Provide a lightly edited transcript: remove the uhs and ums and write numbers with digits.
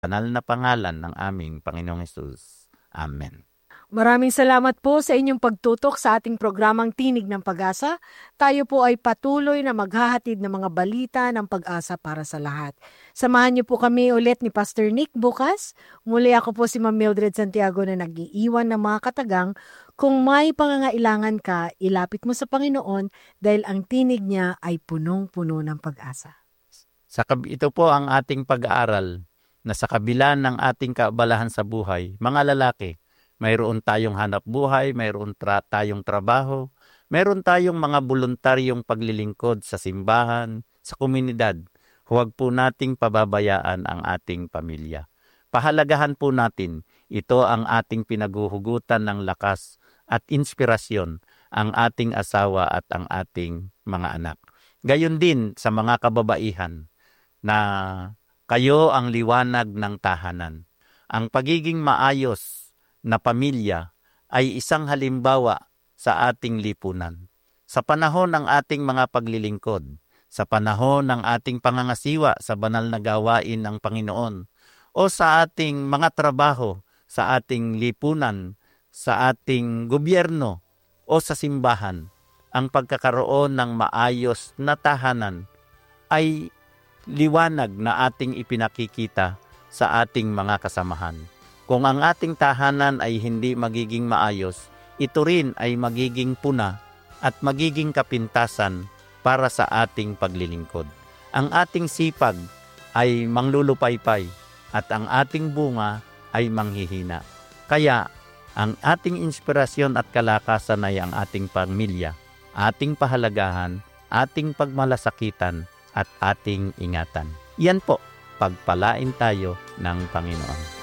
banal na pangalan ng aming Panginoong Hesus. Amen. Maraming salamat po sa inyong pagtutok sa ating programang Tinig ng Pag-asa. Tayo po ay patuloy na maghahatid ng mga balita ng pag-asa para sa lahat. Samahan niyo po kami ulit ni Pastor Nick bukas. Muli ako po si Ma'am Mildred Santiago na nag-iiwan ng mga katagang. Kung may pangangailangan ka, ilapit mo sa Panginoon dahil ang tinig niya ay punong-puno ng pag-asa. Ito po ang ating pag-aaral na sa kabila ng ating kaabalahan sa buhay, mga lalaki, mayroon tayong hanap buhay, mayroon tayong trabaho, mayroon tayong mga voluntaryong paglilingkod sa simbahan, sa komunidad. Huwag po nating pababayaan ang ating pamilya. Pahalagahan po natin, ito ang ating pinaguhugutan ng lakas at inspirasyon, ang ating asawa at ang ating mga anak. Gayon din sa mga kababaihan na kayo ang liwanag ng tahanan. Ang pagiging maayos na pamilya ay isang halimbawa sa ating lipunan. Sa panahon ng ating mga paglilingkod, sa panahon ng ating pangangasiwa sa banal na gawain ng Panginoon, o sa ating mga trabaho, sa ating lipunan, sa ating gobyerno, o sa simbahan, ang pagkakaroon ng maayos na tahanan ay liwanag na ating ipinakikita sa ating mga kasamahan. Kung ang ating tahanan ay hindi magiging maayos, ito rin ay magiging puna at magiging kapintasan para sa ating paglilingkod. Ang ating sipag ay manglulupaypay at ang ating bunga ay manghihina. Kaya, ang ating inspirasyon at kalakasan ay ang ating pamilya, ating pahalagahan, ating pagmalasakitan at ating ingatan. Yan po, pagpalain tayo ng Panginoon.